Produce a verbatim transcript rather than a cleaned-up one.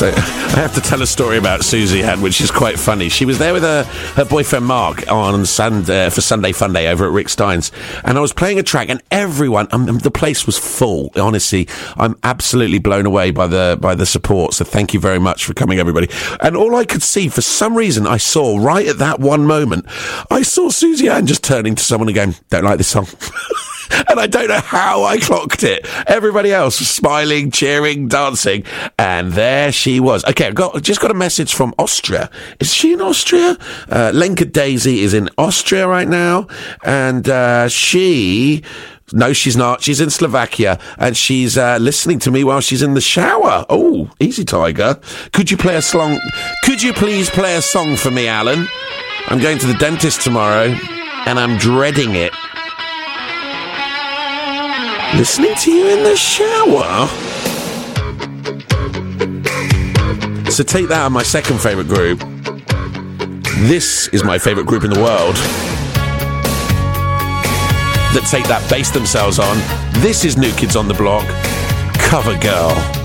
So I have to tell a story about Susie Ann, which is quite funny. She was there with her, her boyfriend Mark on Sunday, uh, for Sunday Fun Day over at Rick Stein's, and I was playing a track, and everyone, um, the place was full. Honestly, I'm absolutely blown away by the by the support. So thank you very much for coming, everybody. And all I could see, for some reason, I saw right at that one moment, I saw Susie Ann just turning to someone and going, "Don't like this song." And I don't know how I clocked it. Everybody else was smiling, cheering, dancing, and there she was. Okay, I've got, just got a message from Austria. Is she in Austria? Uh, Lenka Daisy is in Austria right now, and uh, she... No, she's not. She's in Slovakia, and she's uh, listening to me while she's in the shower. Oh, easy, Tiger. Could you play a song? Could you please play a song for me, Alan? I'm going to the dentist tomorrow, and I'm dreading it. Listening to you in the shower. So take that on my second favourite group. This is my favourite group in the world that take that, base themselves on. This is New Kids on the Block, Cover Girl.